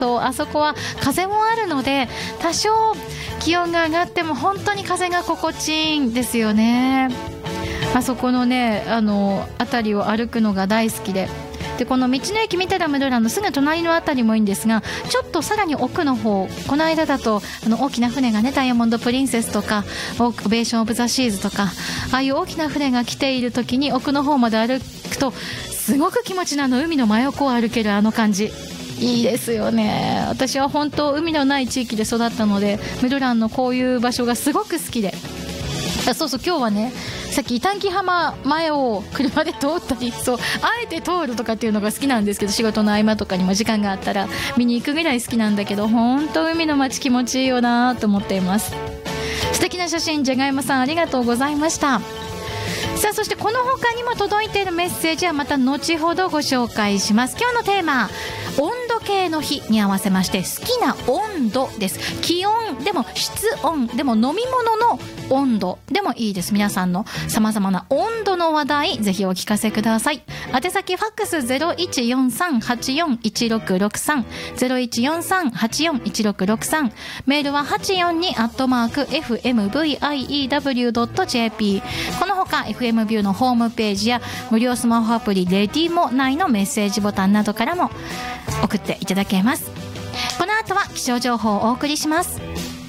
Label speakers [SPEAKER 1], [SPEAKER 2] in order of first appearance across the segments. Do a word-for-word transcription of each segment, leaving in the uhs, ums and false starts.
[SPEAKER 1] とあそこは風もあるので多少気温が上がっても本当に風が心地いいんですよね。あそこのねあの辺りを歩くのが大好きで、でこの道の駅ミテラムルラのすぐ隣のあたりもいいんですが、ちょっとさらに奥の方、この間だとあの大きな船がね、ダイヤモンドプリンセスとかオベーションオブザシーズとか、ああいう大きな船が来ている時に奥の方まで歩くとすごく気持ちのあの海の真横を歩けるあの感じ、いいですよね。私は本当海のない地域で育ったので、ムルランのこういう場所がすごく好きで、あそうそう今日はね、さっき短期浜前を車で通ったり、そうあえて通るとかっていうのが好きなんですけど、仕事の合間とかにも時間があったら見に行くぐらい好きなんだけど、本当海の街気持ちいいよなと思っています。素敵な写真、じゃがいもさんありがとうございました。さあそしてこの他にも届いているメッセージはまた後ほどご紹介します。今日のテーマ、温度計の日に合わせまして好きな温度です。気温でも室温でも飲み物の温度でもいいです。皆さんの様々な温度の話題ぜひお聞かせください。宛先ファックス ゼロいちよんさんはちよんいちろくろくさん ゼロいちよんさんはちよんいちろくろくさん、メールははちよんにアットマーク エフエムブイアイイーダブリュードットジェーピー。 このほか エフエム ビューのホームページや無料スマホアプリレディモ内のメッセージボタンなどからも送っていただけます。この後は気象情報をお送りします。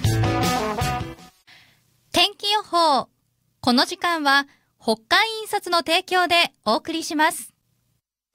[SPEAKER 2] 天気予報。この時間は北海印刷の提供でお送りします。